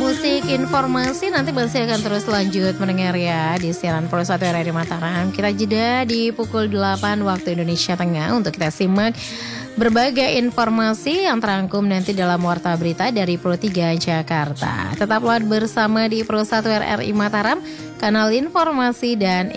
musik, informasi nanti masih akan terus lanjut mendengar ya di siaran Pro 1 RRI Mataram. Kita jeda di pukul 8 waktu Indonesia Tengah untuk kita simak berbagai informasi yang terangkum nanti dalam Warta Berita dari Pro 3 Jakarta. Tetaplah bersama di Pro 1 RRI Mataram, kanal informasi dan